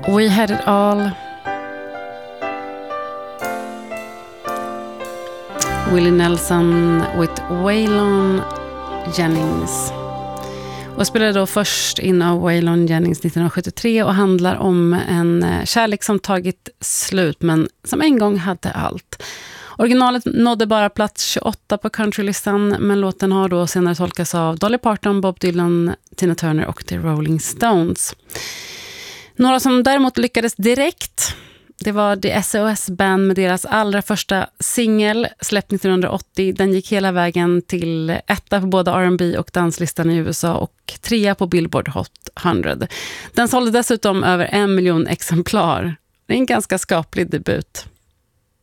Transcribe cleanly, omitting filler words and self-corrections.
We Had It All. Willie Nelson with Waylon Jennings. Och spelade då först in av Waylon Jennings 1973 och handlar om en kärlek som tagit slut men som en gång hade allt. Originalet nådde bara plats 28 på countrylistan, men låten har då senare tolkats av Dolly Parton, Bob Dylan, Tina Turner och The Rolling Stones. Några som däremot lyckades direkt, det var The SOS Band med deras allra första singel, släppt 1980. Den gick hela vägen till etta på både R&B och danslistan i USA och trea på Billboard Hot 100. Den sålde dessutom över 1 miljon exemplar. Det är en ganska skaplig debut.